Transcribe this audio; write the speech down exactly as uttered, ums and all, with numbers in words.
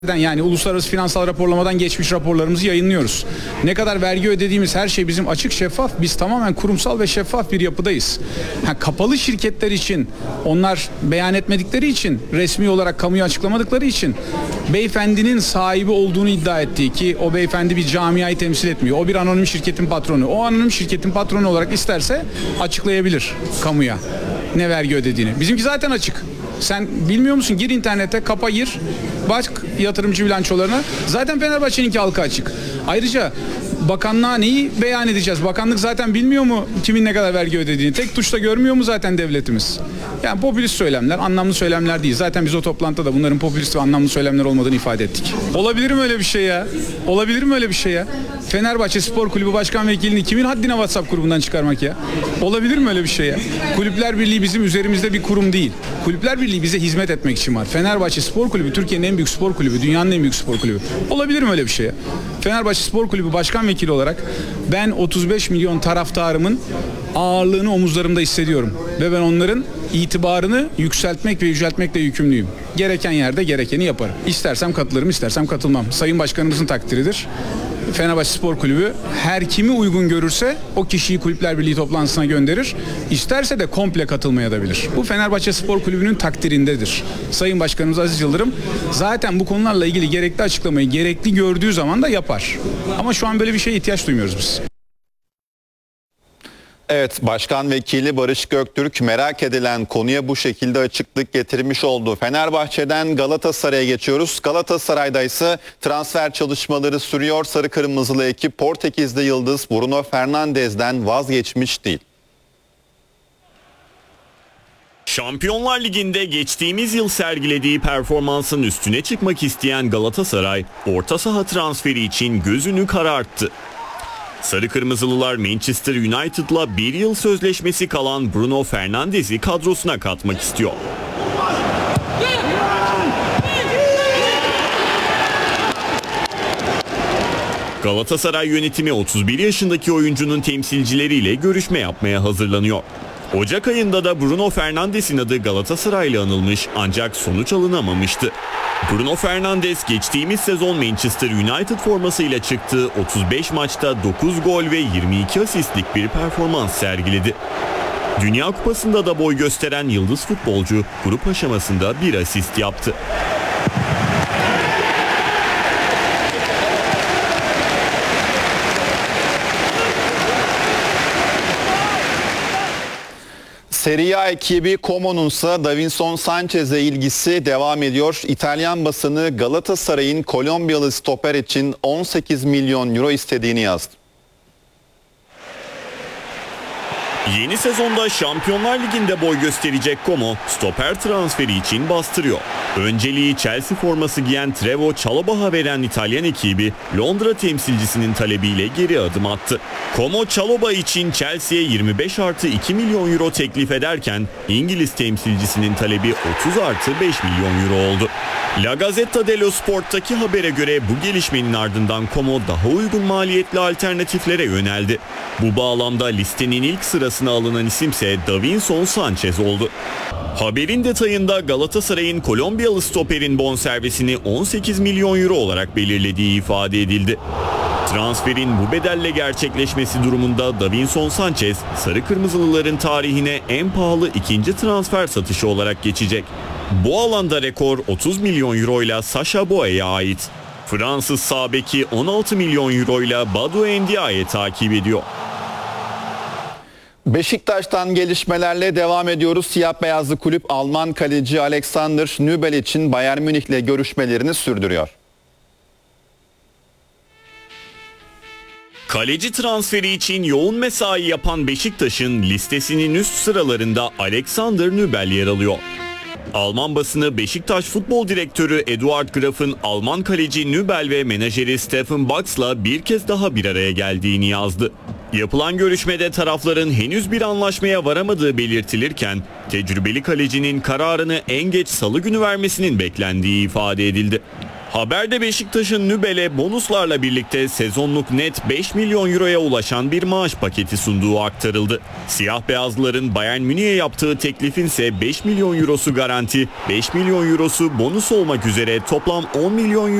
Yani uluslararası finansal raporlamadan geçmiş raporlarımızı yayınlıyoruz. Ne kadar vergi ödediğimiz her şey bizim açık, şeffaf. Biz tamamen kurumsal ve şeffaf bir yapıdayız. Ha, kapalı şirketler için, onlar beyan etmedikleri için, resmi olarak kamuya açıklamadıkları için beyefendinin sahibi olduğunu iddia ettiği, ki o beyefendi bir camiayı temsil etmiyor. O bir anonim şirketin patronu. O anonim şirketin patronu olarak isterse açıklayabilir kamuya ne vergi ödediğini. Bizimki zaten açık. Sen bilmiyor musun? Gir internete, kapa gir. Bak yatırımcı bilançolarına. Zaten Fenerbahçe'ninki halka açık. Ayrıca bakanlığa neyi beyan edeceğiz? Bakanlık zaten bilmiyor mu kimin ne kadar vergi ödediğini? Tek tuşla görmüyor mu zaten devletimiz? Yani popülist söylemler, anlamlı söylemler değil. Zaten biz o toplantıda bunların popülist ve anlamlı söylemler olmadığını ifade ettik. Olabilir mi öyle bir şey ya? Olabilir mi öyle bir şey ya? Fenerbahçe Spor Kulübü Başkan Vekilini kimin haddine WhatsApp grubundan çıkarmak ya? Olabilir mi öyle bir şey ya? Kulüpler Birliği bizim üzerimizde bir kurum değil. Kulüpler Birliği bize hizmet etmek için var. Fenerbahçe Spor Kulübü Türkiye'nin en büyük spor kulübü, dünyanın en büyük spor kulübü. Olabilir mi öyle bir şey ya? Fenerbahçe Spor Kulübü Başkan Vekili olarak ben otuz beş milyon taraftarımın ağırlığını omuzlarımda hissediyorum. Ve ben onların itibarını yükseltmek ve yüceltmekle yükümlüyüm. Gereken yerde gerekeni yaparım. İstersem katılırım, istersem katılmam. Sayın Başkanımızın takdiridir. Fenerbahçe Spor Kulübü her kimi uygun görürse o kişiyi Kulüpler Birliği toplantısına gönderir. İsterse de komple katılmaya da bilir. Bu Fenerbahçe Spor Kulübü'nün takdirindedir. Sayın Başkanımız Aziz Yıldırım zaten bu konularla ilgili gerekli açıklamayı gerekli gördüğü zaman da yapar. Ama şu an böyle bir şeye ihtiyaç duymuyoruz biz. Evet, Başkan Vekili Barış Göktürk merak edilen konuya bu şekilde açıklık getirmiş oldu. Fenerbahçe'den Galatasaray'a geçiyoruz. Galatasaray'da ise transfer çalışmaları sürüyor. Sarı Kırmızılı ekip Portekizli yıldız Bruno Fernandes'den vazgeçmiş değil. Şampiyonlar Ligi'nde geçtiğimiz yıl sergilediği performansın üstüne çıkmak isteyen Galatasaray, orta saha transferi için gözünü kararttı. Sarı Kırmızılılar Manchester United'la bir yıl sözleşmesi kalan Bruno Fernandes'i kadrosuna katmak istiyor. Galatasaray yönetimi otuz bir yaşındaki oyuncunun temsilcileriyle görüşme yapmaya hazırlanıyor. Ocak ayında da Bruno Fernandes'in adı Galatasaray'la anılmış ancak sonuç alınamamıştı. Bruno Fernandes geçtiğimiz sezon Manchester United formasıyla çıktığı otuz beş maçta dokuz gol ve yirmi iki asistlik bir performans sergiledi. Dünya Kupası'nda da boy gösteren yıldız futbolcu grup aşamasında bir asist yaptı. Serie A ekibi Como'nun ise Davinson Sanchez'e ilgisi devam ediyor. İtalyan basını Galatasaray'ın Kolombiyalı stoper için on sekiz milyon euro istediğini yazdı. Yeni sezonda Şampiyonlar Ligi'nde boy gösterecek Como, stoper transferi için bastırıyor. Önceliği Chelsea forması giyen Trevoh Chalobah'a veren İtalyan ekibi Londra temsilcisinin talebiyle geri adım attı. Como Chalobah için Chelsea'ye yirmi beş artı iki milyon euro teklif ederken İngiliz temsilcisinin talebi otuz artı beş milyon euro oldu. La Gazzetta dello Sport'taki habere göre bu gelişmenin ardından Como daha uygun maliyetli alternatiflere yöneldi. Bu bağlamda listenin ilk sırasına alınan isimse Davinson Sanchez oldu. Haberin detayında Galatasaray'ın Kolombiyalı stoperin bonservisini on sekiz milyon euro olarak belirlediği ifade edildi. Transferin bu bedelle gerçekleşmesi durumunda Davinson Sanchez, Sarı Kırmızılıların tarihine en pahalı ikinci transfer satışı olarak geçecek. Bu alanda rekor otuz milyon euro ile Sacha Boey'e ait. Fransız sağ beki on altı milyon euro ile Badou Ndiaye takip ediyor. Beşiktaş'tan gelişmelerle devam ediyoruz. Siyah beyazlı kulüp Alman kaleci Alexander Nübel için Bayern Münih'le görüşmelerini sürdürüyor. Kaleci transferi için yoğun mesai yapan Beşiktaş'ın listesinin üst sıralarında Alexander Nübel yer alıyor. Alman basını Beşiktaş Futbol Direktörü Eduard Graf'ın Alman kaleci Nübel ve menajeri Steffen Bax'la bir kez daha bir araya geldiğini yazdı. Yapılan görüşmede tarafların henüz bir anlaşmaya varamadığı belirtilirken tecrübeli kalecinin kararını en geç salı günü vermesinin beklendiği ifade edildi. Haberde Beşiktaş'ın Nübel'e bonuslarla birlikte sezonluk net beş milyon euroya ulaşan bir maaş paketi sunduğu aktarıldı. Siyah beyazlıların Bayern Münih'e yaptığı teklifin ise beş milyon eurosu garanti, beş milyon eurosu bonus olmak üzere toplam on milyon euro